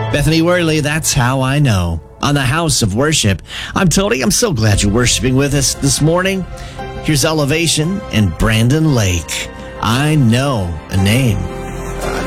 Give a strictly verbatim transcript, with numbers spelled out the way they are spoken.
Bethany Worley, That's How I Know. On the House of Worship. I'm Tony. I'm so glad you're worshiping with us this morning. Here's Elevation and Brandon Lake. I Know a Name.